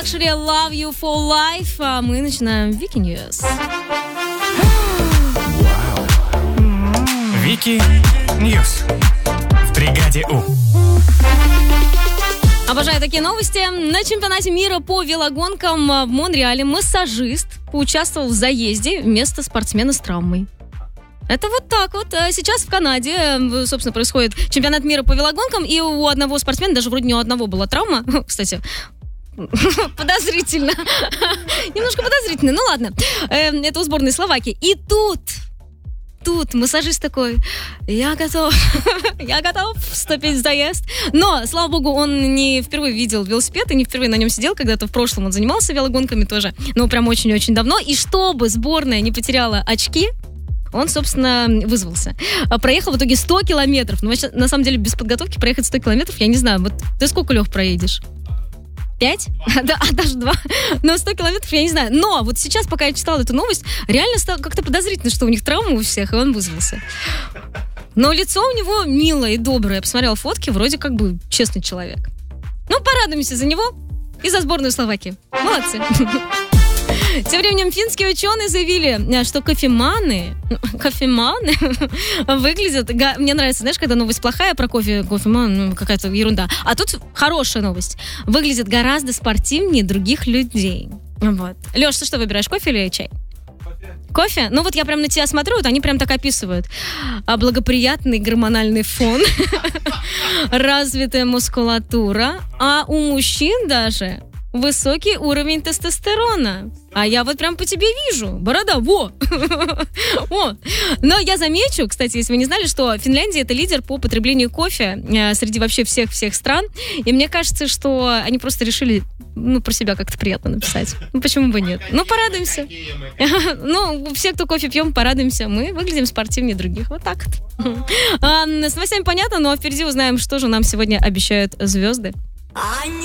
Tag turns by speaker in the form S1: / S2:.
S1: Luxury Love You for Life. А мы начинаем Вики Ньюс.
S2: Вики Ньюс в бригаде У.
S1: Обожаю такие новости. На чемпионате мира по велогонкам в Монреале массажист поучаствовал в заезде вместо спортсмена с травмой. Это вот так вот. Сейчас в Канаде, собственно, происходит чемпионат мира по велогонкам, и у одного спортсмена, даже вроде не у одного была травма, кстати, подозрительно. Немножко подозрительно, ну ладно. Это у сборной Словакии. И тут массажист такой: я готов вступить в заезд. Но, слава богу, он не впервые видел велосипед и не впервые на нем сидел. Когда-то в прошлом он занимался велогонками тоже, ну, прям очень-очень давно. И чтобы сборная не потеряла очки, он, собственно, вызвался. Проехал в итоге 100 километров. Ну, на самом деле, без подготовки проехать 100 километров, я не знаю. Вот ты сколько, Лёх, проедешь? 5? Да, даже 2. Но 100 километров, я не знаю. Но вот сейчас, пока я читала эту новость, реально стало как-то подозрительно, что у них травма у всех, и он вызвался. Но лицо у него милое и доброе. Я посмотрела фотки, вроде как бы честный человек. Ну, порадуемся за него и за сборную Словакии. Молодцы. Тем временем финские ученые заявили, что кофеманы выглядят... Мне нравится, знаешь, когда новость плохая про кофеман, какая-то ерунда. А тут хорошая новость. Выглядят гораздо спортивнее других людей. Вот. Лёш, ты что выбираешь, кофе или чай? Кофе? Ну вот я прям на тебя смотрю, вот они прям так описывают. Благоприятный гормональный фон, развитая мускулатура, а у мужчин даже высокий уровень тестостерона. А я вот прям по тебе вижу. Борода, во! Но я замечу, кстати, если вы не знали, что Финляндия — это лидер по потреблению кофе среди вообще всех стран. И мне кажется, что они просто решили, про себя как-то приятно написать. Почему бы нет? Порадуемся. Все, кто кофе пьем, порадуемся. Мы выглядим спортивнее других. Вот так вот. С новостями понятно, но впереди узнаем, что же нам сегодня обещают звезды.